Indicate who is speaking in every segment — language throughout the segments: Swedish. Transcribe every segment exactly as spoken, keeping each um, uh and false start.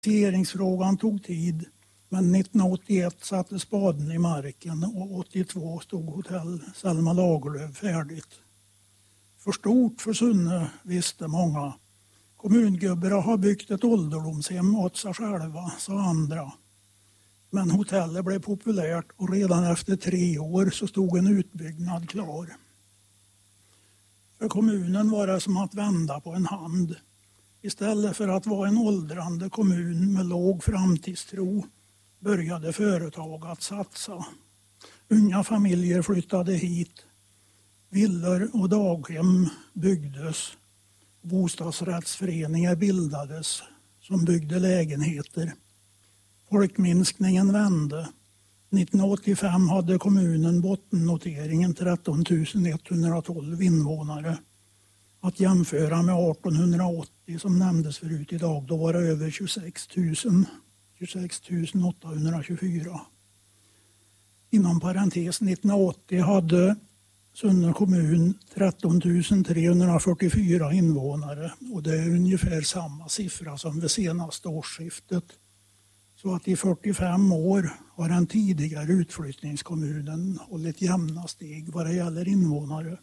Speaker 1: Finansieringsfrågan tog tid, men nittonhundraåttioett satte spaden i marken och åttiotvå stod hotell Selma Lagerlöf färdigt. För stort för Sunne, visste många. Kommungubbarna har byggt ett ålderdomshem åt sig själva, sa andra. Men hotellet blev populärt och redan efter tre år så stod en utbyggnad klar. För kommunen var det som att vända på en hand. Istället för att vara en åldrande kommun med låg framtidstro började företag att satsa. Unga familjer flyttade hit. Villor och daghem byggdes. Bostadsrättsföreningar bildades som byggde lägenheter. Folkminskningen vände. nittonhundraåttiofem hade kommunen bottennoteringen tretton tusen etthundratolv invånare. Att jämföra med artonhundraåttio som nämndes förut idag, då var det över tjugosex tusen. tjugosex tusen åttahundratjugofyra. Inom parentes nittonhundraåttio hade Sunne kommun tretton tusen trehundrafyrtiofyra invånare och det är ungefär samma siffra som vid senaste årsskiftet. Så att i fyrtiofem år har den tidigare utflyttningskommunen hållit jämna steg vad det gäller invånare.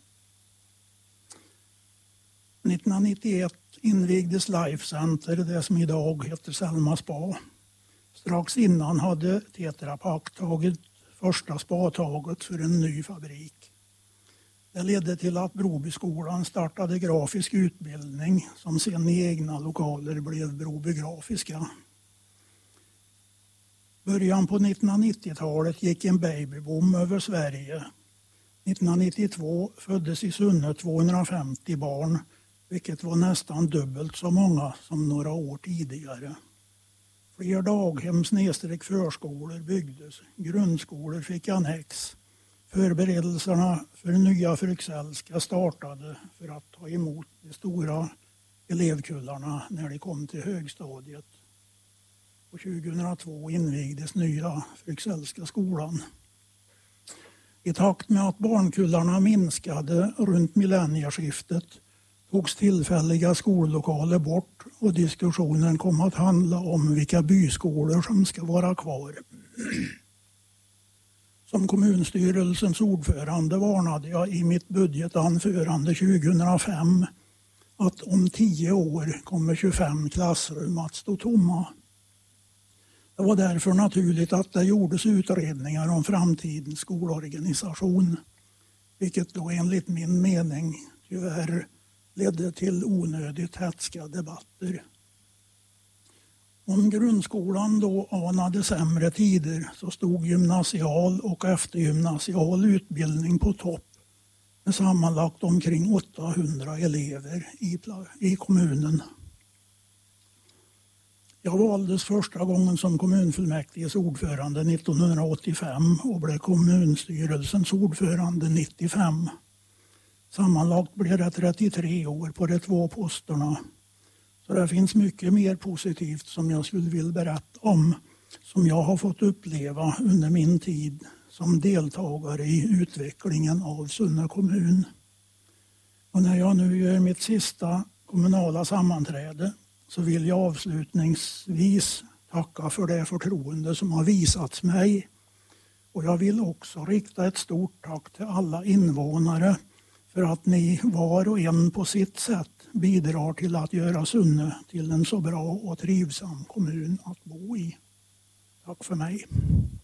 Speaker 1: nittonhundranittioett invigdes Life Center, det som idag heter Selma Spa. Strax innan hade Tetra Pak tagit första spadtaget för en ny fabrik. Det ledde till att Brobyskolan startade grafisk utbildning som sen i egna lokaler blev Broby Grafiska. Början på nittonhundranittiotalet gick en babyboom över Sverige. nittonhundranittiotvå föddes i Sunne tvåhundrafemtio barn, vilket var nästan dubbelt så många som några år tidigare. Fler daghem snedstreck förskolor byggdes, grundskolor fick annex. Förberedelserna för nya Fryxellska startade för att ta emot de stora elevkullarna när de kom till högstadiet. Och tjugohundratvå invigdes nya Fryxellska skolan. I takt med att barnkullarna minskade runt millennieskiftet togs tillfälliga skollokaler bort och diskussionen kom att handla om vilka byskolor som ska vara kvar. Som kommunstyrelsens ordförande varnade jag i mitt budgetanförande tjugohundrafem att om tio år kommer tjugofem klassrum att stå tomma. Det var därför naturligt att det gjordes utredningar om framtidens skolorganisation, vilket då enligt min mening tyvärr ledde till onödigt hätska debatter. Om grundskolan då anade sämre tider så stod gymnasial och eftergymnasial utbildning på topp med sammanlagt omkring åttahundra elever i, i kommunen. Jag valdes första gången som kommunfullmäktiges ordförande nittonhundraåttiofem och blev kommunstyrelsens ordförande nittiofem. Sammanlagt blev det trettiotre år på de två posterna. Så det finns mycket mer positivt som jag skulle vilja berätta om, som jag har fått uppleva under min tid som deltagare i utvecklingen av Sunne kommun. Och när jag nu gör mitt sista kommunala sammanträde så vill jag avslutningsvis tacka för det förtroende som har visats mig. Och jag vill också rikta ett stort tack till alla invånare för att ni var och en på sitt sätt bidrar till att göra Sunne till en så bra och trivsam kommun att bo i. Tack för mig.